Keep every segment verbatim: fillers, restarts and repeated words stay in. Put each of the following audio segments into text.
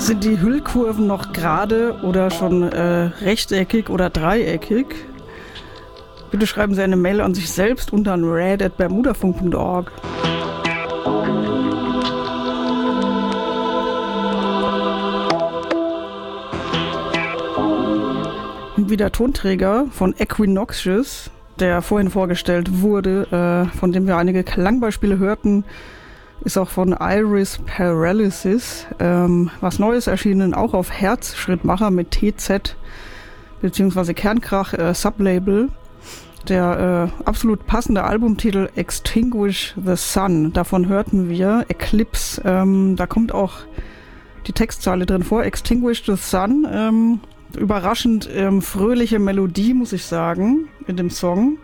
Sind die Hüllkurven noch gerade oder schon äh, rechteckig oder dreieckig? Bitte schreiben Sie eine Mail an sich selbst unter rad at bermudafunk punkt org. Wie der Tonträger von Equinoxious, der vorhin vorgestellt wurde, äh, von dem wir einige Klangbeispiele hörten, ist auch von Iris Paralysis ähm, was Neues erschienen, auch auf Herzschrittmacher mit T Z bzw. Kernkrach äh, Sublabel. Der äh, absolut passende Albumtitel Extinguish the Sun, davon hörten wir Eclipse. Ähm, da kommt auch die Textzeile drin vor, Extinguish the Sun. Ähm, überraschend ähm, fröhliche Melodie, muss ich sagen, in dem Song.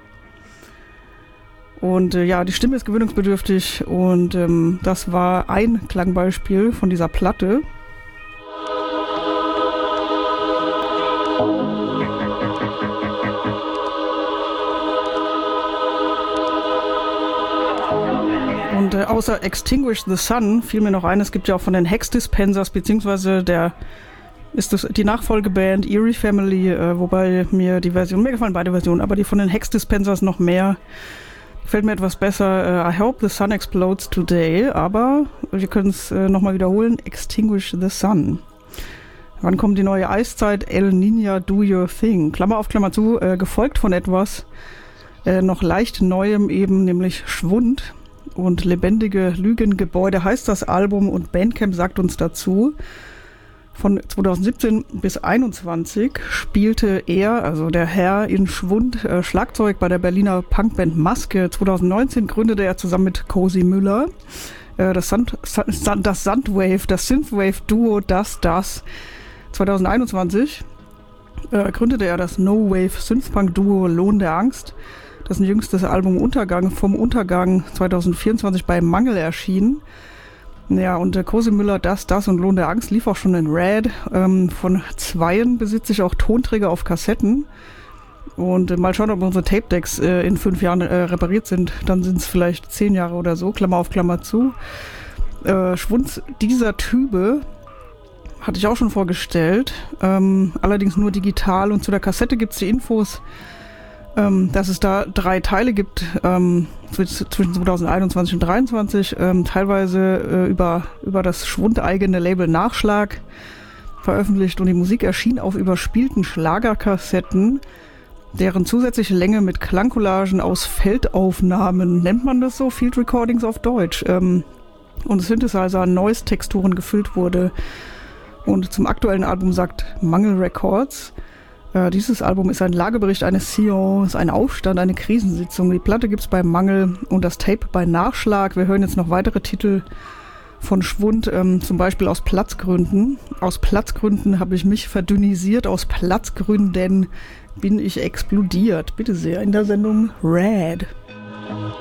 Und äh, ja, die Stimme ist gewöhnungsbedürftig und ähm, das war ein Klangbeispiel von dieser Platte. Und äh, außer Extinguish the Sun fiel mir noch ein, es gibt ja auch von den Hex Dispensers, beziehungsweise der ist das die Nachfolgeband Eerie Family, äh, wobei mir die Version, mir gefallen beide Versionen, aber die von den Hex Dispensers noch mehr. Gefällt mir etwas besser. Uh, I hope the sun explodes today. Aber wir können es uh, nochmal wiederholen. Extinguish the sun. Wann kommt die neue Eiszeit? El Niño, do your thing. Klammer auf, Klammer zu. Uh, gefolgt von etwas uh, noch leicht Neuem eben, nämlich Schwund. Und lebendige Lügengebäude heißt das Album. Und Bandcamp sagt uns dazu. Von zweitausendsiebzehn bis einundzwanzig spielte er, also der Herr in Schwund, äh, Schlagzeug bei der Berliner Punkband Maske. zweitausendneunzehn gründete er zusammen mit Cozy Müller äh, das, Sand, Sand, das Sandwave, das Synthwave-Duo Das Das. zweitausendeinundzwanzig äh, gründete er das No-Wave-Synthpunk-Duo Lohn der Angst. Dessen jüngstes Album Untergang vom Untergang zweitausendvierundzwanzig bei Mangel erschienen. Ja, und äh, Cozy Müller, Das, Das und Lohn der Angst lief auch schon in Rad. Ähm, von Zweien besitze ich auch Tonträger auf Kassetten. Und äh, mal schauen, ob unsere Tape-Decks äh, in fünf Jahren äh, repariert sind. Dann sind es vielleicht zehn Jahre oder so, Klammer auf, Klammer zu. Äh, Schwund dieser Type hatte ich auch schon vorgestellt. Ähm, allerdings nur digital. Und zu der Kassette gibt es die Infos, Ähm, dass es da drei Teile gibt, ähm, zwischen zweitausendeinundzwanzig und zweitausenddreiundzwanzig, ähm, teilweise äh, über, über das schwundeigene Label Nachschlag veröffentlicht und die Musik erschien auf überspielten Schlagerkassetten, deren zusätzliche Länge mit Klangcollagen aus Feldaufnahmen, nennt man das so, Field Recordings auf Deutsch, ähm, und Synthesizer an Noise-Texturen gefüllt wurde. Und zum aktuellen Album sagt Mangel Records, Äh, dieses Album ist ein Lagebericht eines Sions, ein Aufstand, eine Krisensitzung. Die Platte gibt's bei Mangel und das Tape bei Nachschlag. Wir hören jetzt noch weitere Titel von Schwund, ähm, zum Beispiel aus Platzgründen. Aus Platzgründen habe ich mich verdünnisiert, aus Platzgründen bin ich explodiert. Bitte sehr, in der Sendung Rad.